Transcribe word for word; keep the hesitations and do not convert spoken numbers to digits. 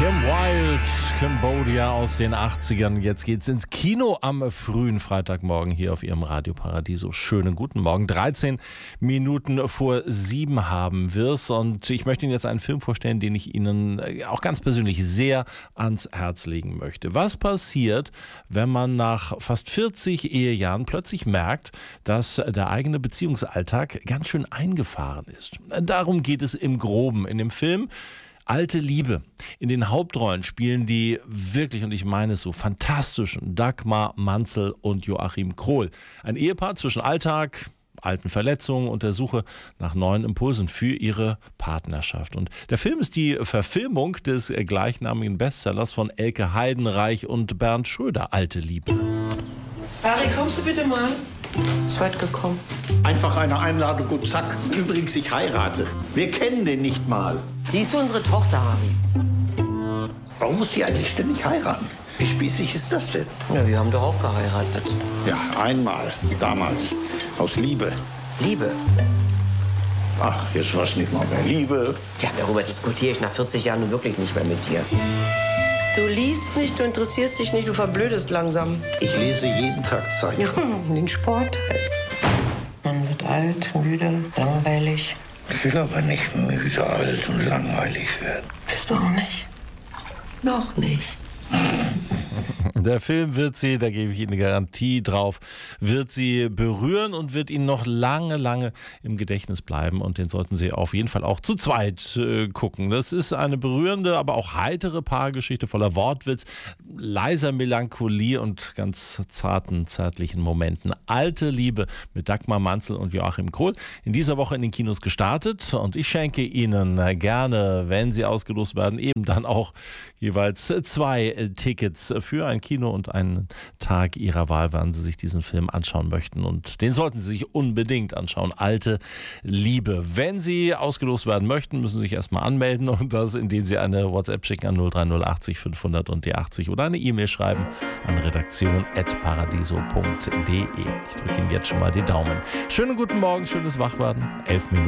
Kim Wilde, Cambodia aus den achtzigern. Jetzt geht's ins Kino am frühen Freitagmorgen hier auf Ihrem Radio Paradiso. Schönen guten Morgen. dreizehn Minuten vor sieben haben wir's. Und ich möchte Ihnen jetzt einen Film vorstellen, den ich Ihnen auch ganz persönlich sehr ans Herz legen möchte. Was passiert, wenn man nach fast vierzig Ehejahren plötzlich merkt, dass der eigene Beziehungsalltag ganz schön eingefahren ist? Darum geht es im Groben in dem Film Alte Liebe. In den Hauptrollen spielen die wirklich, und ich meine es so, fantastischen Dagmar Manzel und Joachim Krohl. Ein Ehepaar zwischen Alltag, alten Verletzungen und der Suche nach neuen Impulsen für ihre Partnerschaft. Und der Film ist die Verfilmung des gleichnamigen Bestsellers von Elke Heidenreich und Bernd Schröder, Alte Liebe. Harry, kommst du bitte mal? Ist weit gekommen. Einfach eine Einladung und zack. Übrigens, ich heirate. Wir kennen den nicht mal. Sie ist unsere Tochter, Harry. Warum muss sie eigentlich ständig heiraten? Wie spießig ist das denn? Na, wir haben doch auch geheiratet. Ja, einmal. Damals. Aus Liebe. Liebe? Ach, jetzt war's nicht mal mehr Liebe. Ja, darüber diskutiere ich nach vierzig Jahren nun wirklich nicht mehr mit dir. Du liest nicht, du interessierst dich nicht, du verblödest langsam. Ich lese jeden Tag Zeitung. Ja, den Sport halt. Man wird alt, müde, langweilig. Ich will aber nicht müde, alt und langweilig werden. Bist du auch nicht? Noch nicht. Der Film wird Sie, da gebe ich Ihnen eine Garantie drauf, wird Sie berühren und wird Ihnen noch lange, lange im Gedächtnis bleiben. Und den sollten Sie auf jeden Fall auch zu zweit äh, gucken. Das ist eine berührende, aber auch heitere Paargeschichte voller Wortwitz, leiser Melancholie und ganz zarten, zärtlichen Momenten. Alte Liebe mit Dagmar Manzel und Joachim Krohl. In dieser Woche in den Kinos gestartet. Und ich schenke Ihnen gerne, wenn Sie ausgelost werden, eben dann auch jeweils zwei Tickets für ein Kino und einen Tag Ihrer Wahl, wann Sie sich diesen Film anschauen möchten. Und den sollten Sie sich unbedingt anschauen. Alte Liebe. Wenn Sie ausgelost werden möchten, müssen Sie sich erstmal anmelden und das, indem Sie eine WhatsApp schicken an null drei null achtzig fünfhundert und die achtzig oder eine E-Mail schreiben an redaktion at paradiso punkt de. Ich drücke Ihnen jetzt schon mal die Daumen. Schönen guten Morgen, schönes Wachwerden. Elf Minuten.